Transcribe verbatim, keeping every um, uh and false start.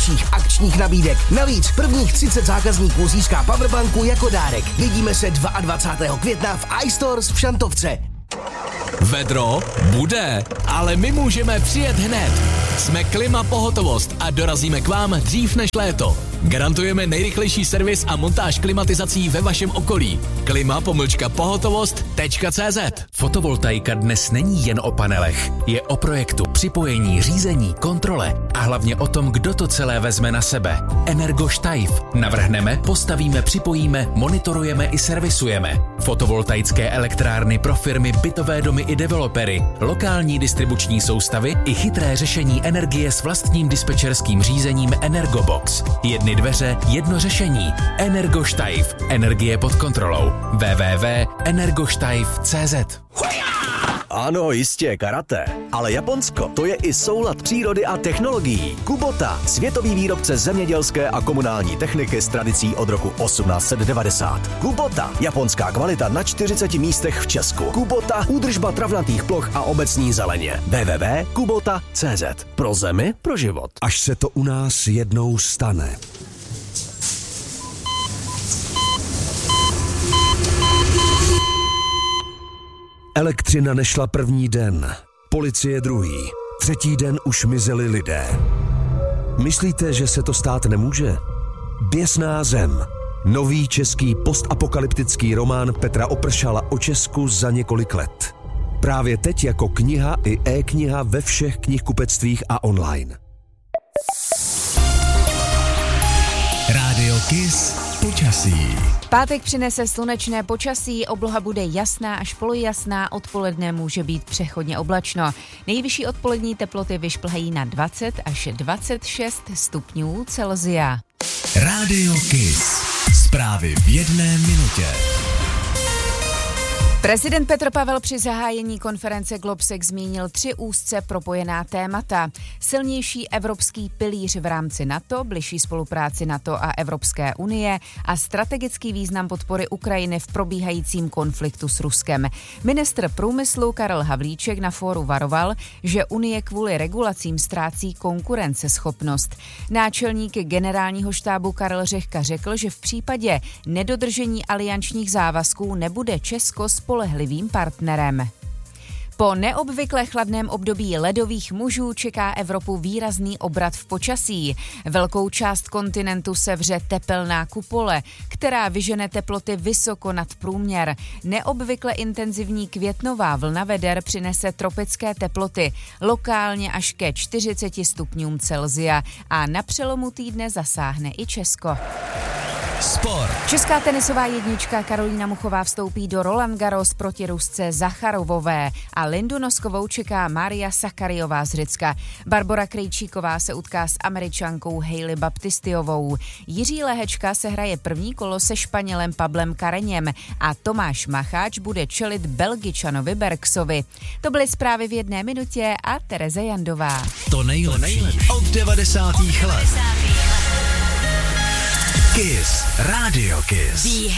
nejlepších akčních nabídek. Navíc prvních třicet zákazníků získá powerbanku jako dárek. Vidíme se dvacátého druhého května v iStores v Šantovce. Vedro bude, ale my můžeme přijet hned. Jsme Klima Pohotovost a dorazíme k vám dřív než léto. Garantujeme nejrychlejší servis a montáž klimatizací ve vašem okolí. Klima pomlčka pohotovost tečka cé zet. Fotovoltaika dnes není jen o panelech. Je o projektu, připojení, řízení, kontrole a hlavně o tom, kdo to celé vezme na sebe. Energoštajf. Navrhneme, postavíme, připojíme, monitorujeme i servisujeme. Fotovoltaické elektrárny pro firmy, bytové domy i developery, lokální distribuční soustavy i chytré řešení energie s vlastním dispečerským řízením Energobox. Jedny dveře, jedno řešení. Energoštajf. Energie pod kontrolou. w w w tečka energoštajf tečka cé zet. Ano, jistě, karate. Ale Japonsko, to je i soulad přírody a technologií. Kubota, světový výrobce zemědělské a komunální techniky s tradicí od roku osmnáct set devadesát. Kubota, japonská kvalita na čtyřiceti místech v Česku. Kubota, údržba travnatých ploch a obecní zeleně. w w w tečka kubota tečka cé zet. Pro zemi, pro život. Až se to u nás jednou stane. Elektřina nešla první den, policie druhý, třetí den už mizeli lidé. Myslíte, že se to stát nemůže? Běsná zem. Nový český postapokalyptický román Petra Opršala o Česku za několik let. Právě teď jako kniha i e-kniha ve všech knihkupectvích a online. Rádio Kiss počasí. Pátek přinese slunečné počasí, obloha bude jasná až polojasná, odpoledne může být přechodně oblačno. Nejvyšší odpolední teploty vyšplhají na dvacet až dvacet šest stupňů Celsia. Rádio Kiss. Zprávy v jedné minutě. Prezident Petr Pavel při zahájení konference Globsec zmínil tři úzce propojená témata. Silnější evropský pilíř v rámci NATO, bližší spolupráci NATO a Evropské unie a strategický význam podpory Ukrajiny v probíhajícím konfliktu s Ruskem. Ministr průmyslu Karel Havlíček na fóru varoval, že Unie kvůli regulacím ztrácí konkurenceschopnost. Náčelník generálního štábu Karel Řehka řekl, že v případě nedodržení aliančních závazků nebude Česko spolehlivým partnerem. Po neobvykle chladném období ledových mužů čeká Evropu výrazný obrat v počasí. Velkou část kontinentu sevře tepelná kupole, která vyžene teploty vysoko nad průměr. Neobvykle intenzivní květnová vlna veder přinese tropické teploty, lokálně až ke čtyřiceti stupňům Celsia a na přelomu týdne zasáhne i Česko. Sport. Česká tenisová jednička Karolína Muchová vstoupí do Roland Garros proti Rusce Zacharovové a Lindu Noskovou čeká Mária Sakariová z Řecka. Barbora Krejčíková se utká s Američankou Hailey Baptistiovou. Jiří Lehečka se hraje první kolo se Španělem Pablem Kareněm a Tomáš Macháč bude čelit Belgičanovi Berksovi. To byly zprávy v jedné minutě a Tereza Jandová. To nejlepší od devadesátých let. Kiss. Radio Kiss.